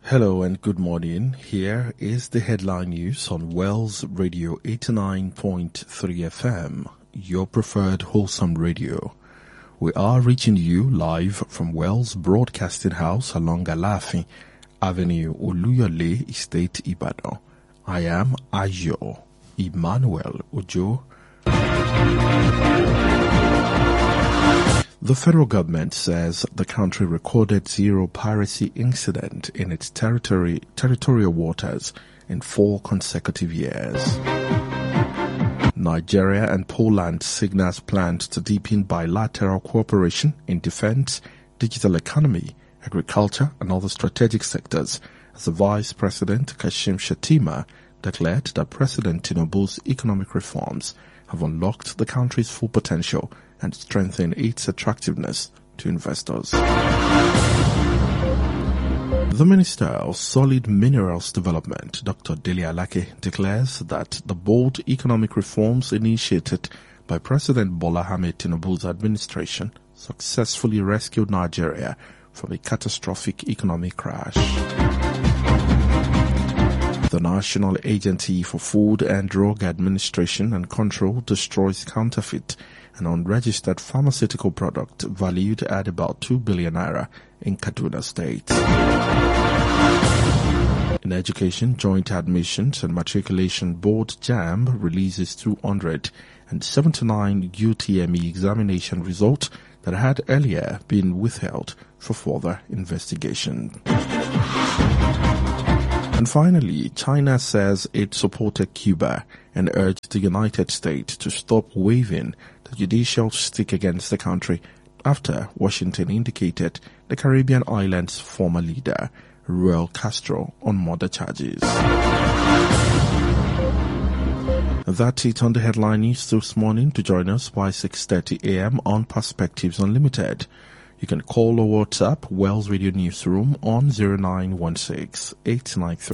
Hello and good morning. Here is the headline news on Wells Radio 89.3 FM, your preferred wholesome radio. We are reaching you live from Wells Broadcasting House along Alaafin Avenue, Oluyole Estate, Ibadan. I am Ayo Emmanuel Ojo. The federal government says the country recorded zero piracy incident in its territorial waters in 4 consecutive years. Nigeria and Poland signals plans to deepen bilateral cooperation in defense, digital economy, agriculture and other strategic sectors as the Vice President Kashim Shettima declared that President Tinubu's economic reforms have unlocked the country's full potential and strengthen its attractiveness to investors. The Minister of Solid Minerals Development, Dr. Dele Alake, declares that the bold economic reforms initiated by President Bola Ahmed Tinubu's administration successfully rescued Nigeria from a catastrophic economic crash. The National Agency for Food and Drug Administration and Control destroys counterfeit and unregistered pharmaceutical product valued at about 2 billion naira in Kaduna State. In education, Joint Admissions and Matriculation Board JAMB releases 279 UTME examination results that had earlier been withheld for further investigation. And finally, China says it supported Cuba and urged the United States to stop waving the judicial stick against the country after Washington indicated the Caribbean island's former leader, Raul Castro, on murder charges. That's it on the headline news this morning. To join us by 6:30 a.m. on Perspectives Unlimited, you can call or WhatsApp Wells Radio Newsroom on 0916 893